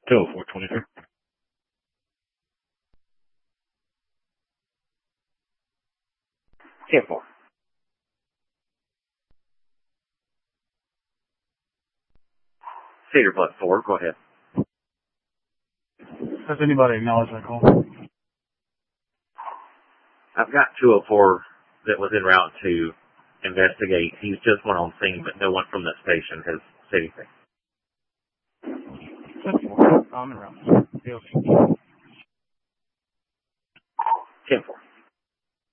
204-23. 10-4. Cedar Bluff 4, go ahead. Has anybody acknowledged that call? I've got 204 that was en route to investigate. He's just one on scene, but no one from that station has said anything. 10-4. I'm en route. 10-4.